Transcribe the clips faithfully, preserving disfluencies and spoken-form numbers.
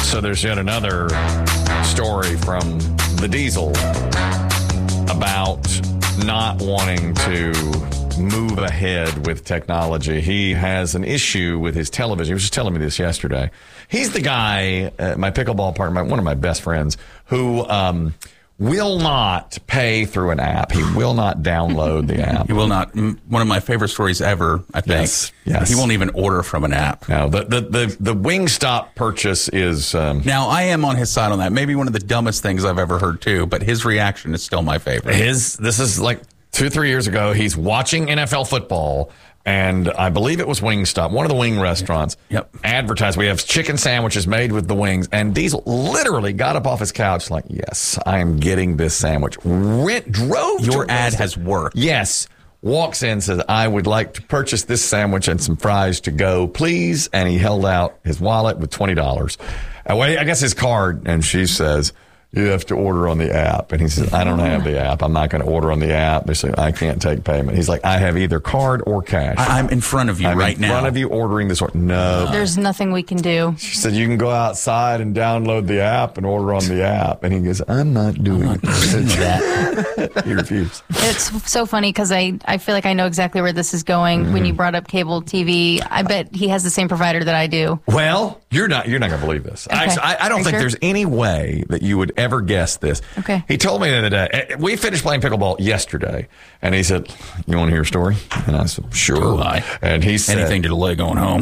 So there's yet another story from the Diesel about not wanting to move ahead with technology. He has an issue with his television. He was just telling me this yesterday. He's the guy, uh, my pickleball partner, my, one of my best friends, who um, will not pay through an app. He will not download the app. He will not. One of my favorite stories ever, I think. Yes, yes. He won't even order from an app. No, the the the, the Wingstop purchase is... Um, now, I am on his side on that. Maybe one of the dumbest things I've ever heard, too, but his reaction is still my favorite. His This is like two, three years ago. He's watching N F L football, and I believe it was Wingstop, one of the wing restaurants, yep. advertised, we have chicken sandwiches made with the wings, and Diesel literally got up off his couch like, yes, I am getting this sandwich. Went, drove Your to ad Wingstop. has worked. Yes. Walks in, says, I would like to purchase this sandwich and some fries to go, please. And he held out his wallet with twenty dollars. Uh, well, I guess his card, and she says, you have to order on the app. And he says, I don't have the app. I'm not going to order on the app. They say, I can't take payment. He's like, I have either card or cash. I, I'm in front of you I'm right in now. in front of you ordering this. No. There's nothing we can do. She said, you can go outside and download the app and order on the app. And he goes, I'm not doing I'm not doing that. He refused. It's so funny because I, I feel like I know exactly where this is going. Mm-hmm. When you brought up cable T V, I bet he has the same provider that I do. Well, you're not you're not going to believe this. Okay. Actually, I, I don't think sure? there's any way that you would ever guess this. Okay. He told me the other day, we finished playing pickleball yesterday, and he said, you want to hear a story? And I said, sure. Oh, I. And he said, anything to delay going home.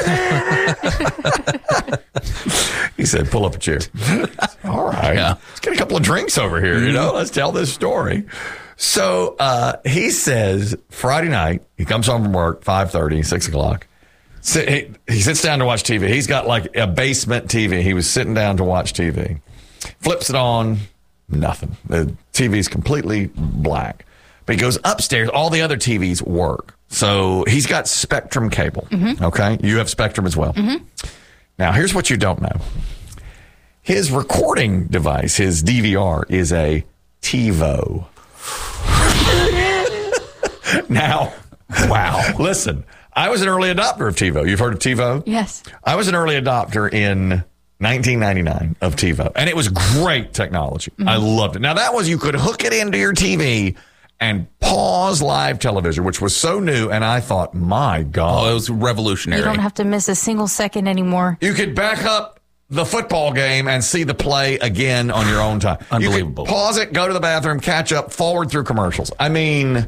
He said, pull up a chair. All right. Yeah. Let's get a couple of drinks over here, you know? Let's tell this story. So uh, he says Friday night, he comes home from work, five thirty, six o'clock. Sit, he, he sits down to watch T V. He's got like a basement T V. He was sitting down to watch T V. Flips it on, nothing. The T V's completely black. But he goes upstairs. All the other T Vs work. So he's got Spectrum cable. Mm-hmm. Okay? You have Spectrum as well. Mm-hmm. Now, here's what you don't know. His recording device, his D V R, is a TiVo. Now, wow. Listen, I was an early adopter of TiVo. You've heard of TiVo? Yes. I was an early adopter in nineteen ninety-nine of TiVo, and it was great technology. Mm-hmm. I loved it. Now, that was you could hook it into your T V and pause live television, which was so new, and I thought, my God. Oh, it was revolutionary. You don't have to miss a single second anymore. You could back up the football game and see the play again on your own time. Unbelievable. You could pause it, go to the bathroom, catch up, forward through commercials. I mean,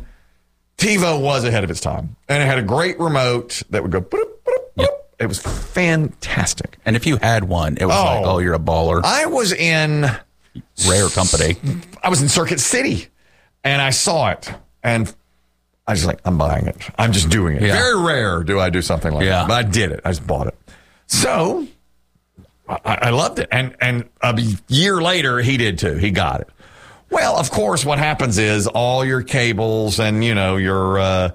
TiVo was ahead of its time, and it had a great remote that would go. Boop, boop, boop. Yep. It was fantastic. And if you had one, it was oh, like, oh, you're a baller. I was in rare company. I was in Circuit City, and I saw it, and I was like, I'm buying it. I'm just doing it. Yeah. Very rare do I do something like yeah. that, but I did it. I just bought it. So I, I loved it, and and a year later, he did too. He got it. Well, of course, what happens is all your cables and, you know, your uh,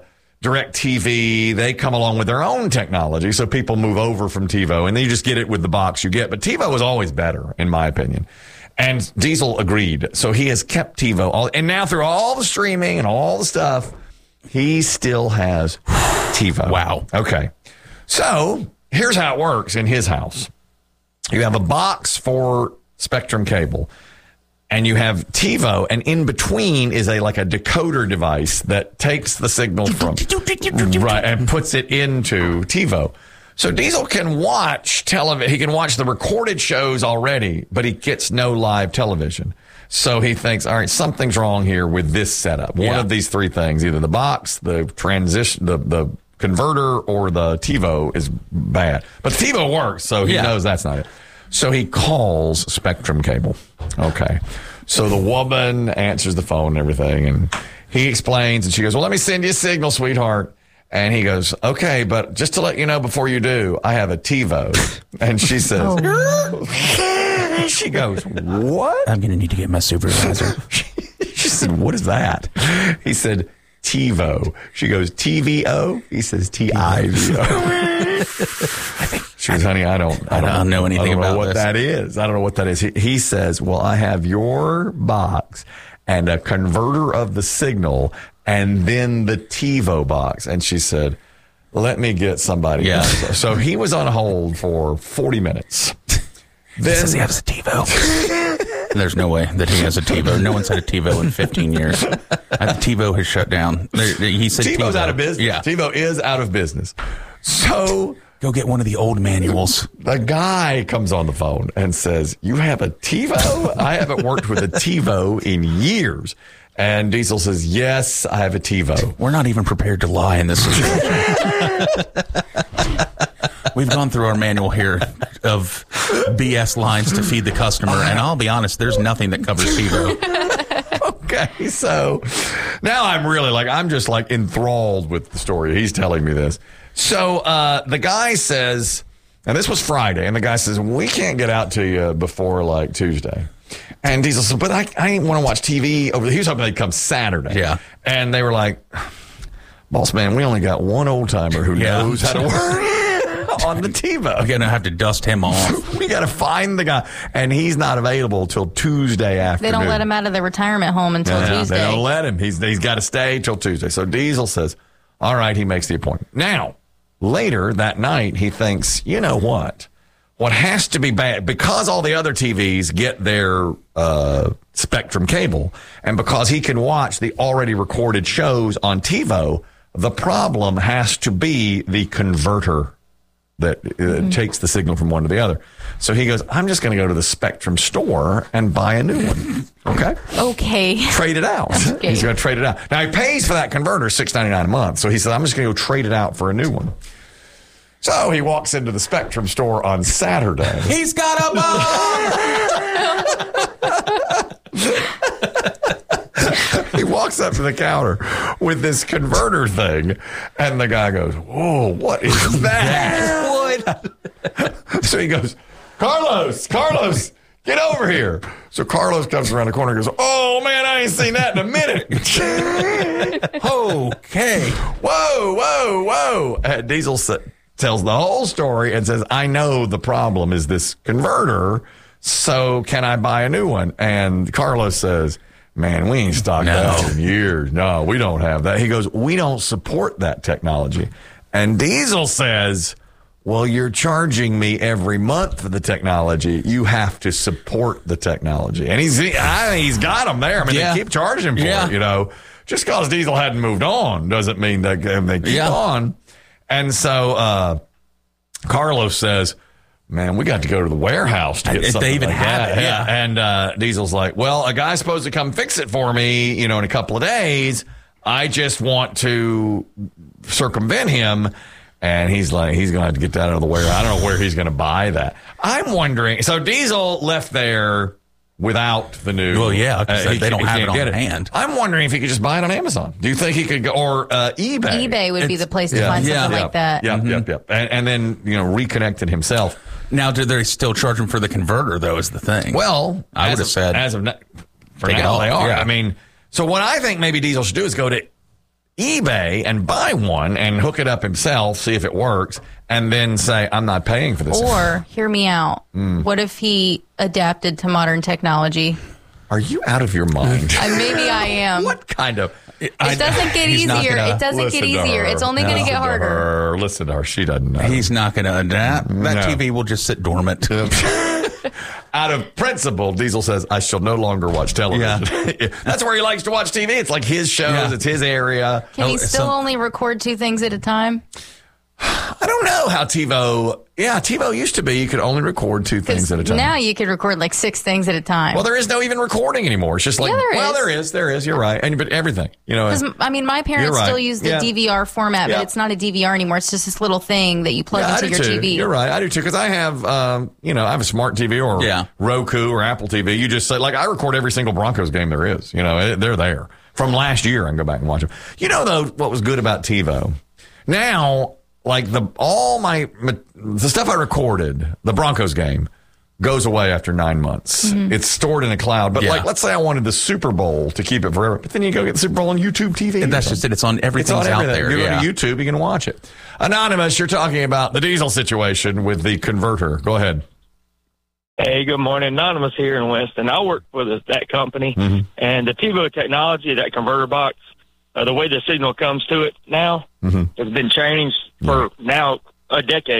DirecTV, they come along with their own technology. So people move over from TiVo, and then you just get it with the box you get. But TiVo was always better, in my opinion. And Diesel agreed. So he has kept TiVo. All, and now through all the streaming and all the stuff, he still has TiVo. Wow. Okay. So here's how it works in his house. You have a box for Spectrum cable. And you have TiVo, and in between is a like a decoder device that takes the signal from right and puts it into TiVo. So Diesel can watch television. He can watch the recorded shows already, but he gets no live television. So he thinks, all right, something's wrong here with this setup. One yeah. of these three things, either the box, the transition, the the converter, or the TiVo is bad. But the TiVo works, so he yeah. knows that's not it. So he calls Spectrum Cable. Okay. So the woman answers the phone and everything, and he explains, and she goes, well, let me send you a signal, sweetheart. And he goes, okay, but just to let you know before you do, I have a TiVo. And she says, oh. She goes, what? I'm going to need to get my supervisor. She said, what is that? He said, TiVo. She goes, T V O? He says, T I V O. She goes, honey, I don't, I don't, I don't know anything I don't know about what this. that is. I don't know what that is. He, he says, well, I have your box and a converter of the signal and then the TiVo box. And she said, let me get somebody yeah. else. So he was on hold for forty minutes. Then, says he has a TiVo. There's no way that he has a TiVo. No one's had a TiVo in fifteen years. Uh, the TiVo has shut down. There, he said TiVo's TiVo. out of business. Yeah. TiVo is out of business. So go get one of the old manuals. The guy comes on the phone and says, "You have a TiVo? I haven't worked with a TiVo in years." And Diesel says, "Yes, I have a TiVo." We're not even prepared to lie in this situation. We've gone through our manual here of B S lines to feed the customer, and I'll be honest, there's nothing that covers TiVo. Okay, so now I'm really like, I'm just like enthralled with the story. He's telling me this. So uh, the guy says, and this was Friday, and the guy says, "We can't get out to you before like Tuesday." And Diesel said, "But I, I didn't want to watch T V over." He was hoping they'd come Saturday. Yeah. And they were like, "Boss man, we only got one old timer who Yeah. knows how to work on the TiVo. We're going to have to dust him off. We got to find the guy." And he's not available till Tuesday afternoon. They don't let him out of the retirement home until Yeah, Tuesday. They don't let him. He's he's got to stay till Tuesday. So Diesel says, "All right," he makes the appointment. Now, later that night, he thinks, you know what? What has to be bad, because all the other T Vs get their uh, Spectrum cable, and because he can watch the already recorded shows on TiVo, the problem has to be the converter that uh, mm-hmm. takes the signal from one to the other. So he goes, "I'm just going to go to the Spectrum store and buy a new one." Okay. Okay. Trade it out. Okay. He's going to trade it out. Now he pays for that converter six ninety-nine a month. So he said, "I'm just going to go trade it out for a new one." So he walks into the Spectrum store on Saturday. He's got a bomb! He walks up to the counter with this converter thing, and the guy goes, "Whoa, what is that?" So he goes, "Carlos, Carlos, get over here." So Carlos comes around the corner and goes, "Oh, man, I ain't seen that in a minute." Okay. Whoa, whoa, whoa. Uh, Diesel sa- tells the whole story and says, "I know the problem is this converter, so can I buy a new one?" And Carlos says, "Man, we ain't stocked No. that in years. No, we don't have that." He goes, "We don't support that technology." And Diesel says, "Well, you're charging me every month for the technology. You have to support the technology." And he's I, he's got them there. I mean, Yeah. they keep charging him for Yeah. it, you know. Just because Diesel hadn't moved on doesn't mean that they keep Yeah. on. And so uh, Carlos says, "Man, we got to go to the warehouse to get If something they even like have that." it, yeah. And uh, Diesel's like, "Well, a guy's supposed to come fix it for me, you know, in a couple of days. I just want to circumvent him." And he's like, he's going to have to get that out of the warehouse. I don't know where he's going to buy that. I'm wondering. So Diesel left there without the new. Well, yeah, 'cause he they don't can't have it get on hand. I'm wondering if he could just buy it on Amazon. Do you think he could go, or uh, eBay? eBay would be It's- the place to yeah. find Yeah. something Yep, like that. Yep, yep, yep. And, and then, you know, reconnect it himself. Now, do they still charge him for the converter, though, is the thing? Well, I as would have of- said as of now, for take it now off, they are. yeah. I mean, so what I think maybe Diesel should do is go to eBay and buy one and hook it up himself, see if it works, and then say, "I'm not paying for this." Or, hear me out. Mm. What if he adapted to modern technology? Are you out of your mind? Uh, maybe I am. What kind of? It doesn't get he's not easier. gonna It doesn't Listen get to easier. her. It's only going to Listen get harder. her. Listen to her. She doesn't know. he's not going to adapt. That No. T V will just sit dormant. Out of principle, Diesel says, "I shall no longer watch television." That's where he likes to watch T V. It's like his shows. Yeah. It's his area. Can he Oh, still some- only record two things at a time? I don't know how TiVo. Yeah, TiVo used to be you could only record two things at a time. Now you could record like six things at a time. Well, there is no even recording anymore. It's just like, Yeah, there well, is. there is, there is. You're right, and but everything, you know. Because, I mean, my parents You're right. still use the Yeah. D V R format, Yeah. but it's not a D V R anymore. It's just this little thing that you plug Yeah, I into do your too. T V. You're right, I do too. Because I have, um, you know, I have a smart T V or Yeah. Roku or Apple T V. You just say, like, I record every single Broncos game there is. You know, it, they're there from last year. I can go back and watch them. You know, though, what was good about TiVo? Now, like the all my the stuff I recorded, the Broncos game, goes away after nine months. Mm-hmm. It's stored in a cloud. But Yeah. like, let's say I wanted the Super Bowl to keep it forever, but then you go get the Super Bowl on YouTube T V. And that's just it. It's on It's everything's on out everything. there. You go Yeah. to YouTube, you can watch it. Anonymous, you're talking about the Diesel situation with the converter. Go ahead. Hey, good morning. Anonymous here in Winston. I work for the, that company, Mm-hmm. and the TiVo technology, that converter box, uh, the way the signal comes to it now Mm-hmm. has been changed for now a decade.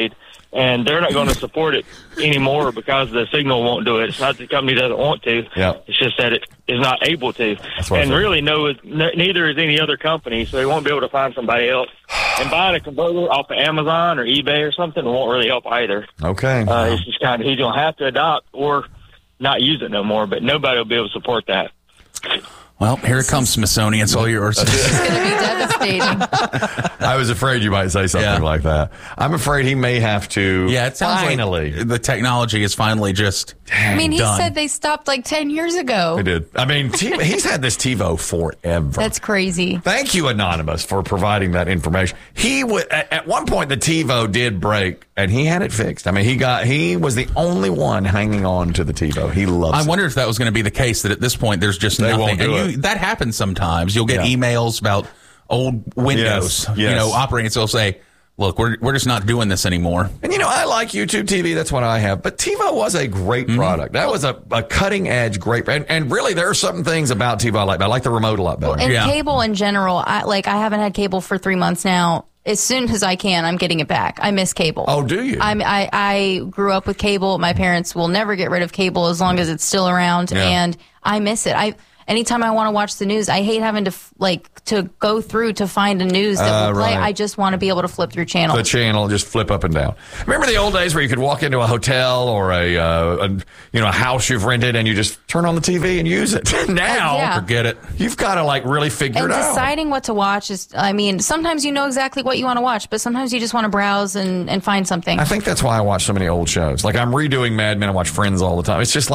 and they're not going to support it anymore because the signal won't do it. It's not the company doesn't want to. Yep. It's just that it is not able to. That's what I And thought. really, no, n- neither is any other company, so they won't be able to find somebody else. And buying a converter off of Amazon or eBay or something won't really help either. Okay. Uh, it's just kind of, he's going to have to adopt or not use it no more, but nobody will be able to support that. Well, here it comes, Smithsonian. It's all yours. It's going to be devastating. I was afraid you might say something Yeah. like that. I'm afraid he may have to. Yeah, it sounds finally. like the technology is finally just I mean, he done. said they stopped like ten years ago. He did. I mean, T- he's had this TiVo forever. That's crazy. Thank you, Anonymous, for providing that information. He w- at, at one point the TiVo did break, and he had it fixed. I mean, he got he was the only one hanging on to the TiVo. He loves I it. wonder if that was going to be the case, that at this point there's just They nothing. won't do and you, that happens sometimes. You'll get Yeah. emails about old Windows, Yes, you yes. know, operating. So they'll say, look, we're, we're just not doing this anymore. And you know, I like YouTube T V. That's what I have. But TiVo was a great Mm-hmm. product. That was a, a cutting edge, great. And, and really, there are some things about TiVo I like. I like the remote a lot better. And Yeah. cable in general, I, like I haven't had cable for three months now. As soon as I can, I'm getting it back. I miss cable. Oh, do you? I'm, I I grew up with cable. My parents will never get rid of cable as long as it's still around, Yeah. and I miss it. I anytime I want to watch the news, I hate having to f- like to go through to find a news that Uh, will play. right. I just want to be able to flip through channels. The channel, just flip up and down. Remember the old days where you could walk into a hotel or a, uh, a you know a house you've rented and you just turn on the T V and use it. Now, Uh, yeah. Forget it. you've got to like really figure And it out. deciding what to watch is, I mean, sometimes you know exactly what you want to watch, but sometimes you just want to browse and, and find something. I think that's why I watch so many old shows. Like I'm redoing Mad Men. I watch Friends all the time. It's just like